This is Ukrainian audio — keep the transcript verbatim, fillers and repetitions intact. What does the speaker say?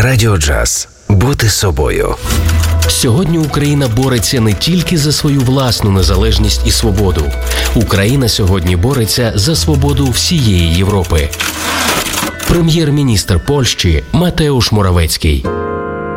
Радіо Джаз. Бути собою. Сьогодні Україна бореться не тільки за свою власну незалежність і свободу. Україна сьогодні бореться за свободу всієї Європи. Прем'єр-міністр Польщі Матеуш Моравецький.